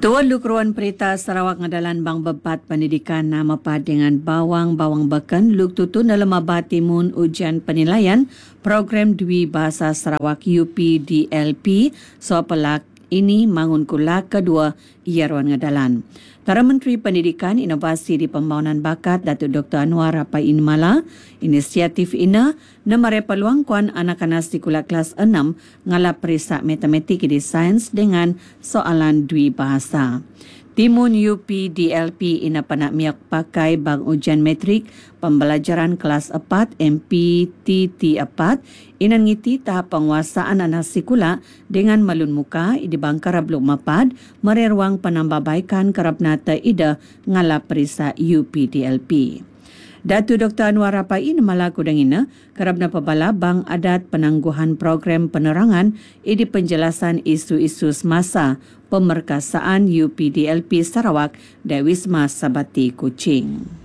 Tuan Lukruan Perita Sarawak ngadalan bang bebat pendidikan nama pad dengan bawang beken luk tutun dalam abatimun ujian penilaian program Dwi Bahasa Sarawak UPDLP so pelak ini mangun kula kedua iaruan ngadalan. Tara Menteri Pendidikan, Inovasi di Pembangunan Bakat Datuk Dr. Anwar Rapain Mala, inisiatif ina namare peluang kuan anak-anak sekolah kelas 6 ngalap perisa matematik di sains dengan soalan dwi bahasa. Timun UPDLP ina panak miak pakai bang ujian metrik pembelajaran kelas 4 MPTT 4 ina ngiti tahap penguasaan anak sekolah dengan malun muka di bangkara blok mapad mereruang penambahbaikan kerap nata ida ngalap perisa UPDLP. Datu Dr. Anwar Rapain malaku dengina kerapna pebala bang adat penangguhan program penerangan idi penjelasan isu-isu semasa pemerkasaan UPDLP Sarawak dan Wisma Sabati Kuching.